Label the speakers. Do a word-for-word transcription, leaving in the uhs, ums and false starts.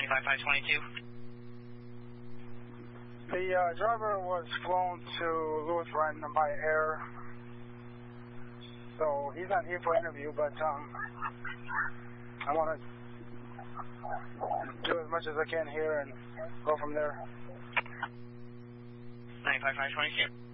Speaker 1: ninety-five five twenty-two.
Speaker 2: The uh, driver was flown to Louis Renton by air, so he's not here for interview, but um, I want to do as much as I can here and go from there.
Speaker 1: ninety-five five twenty-two.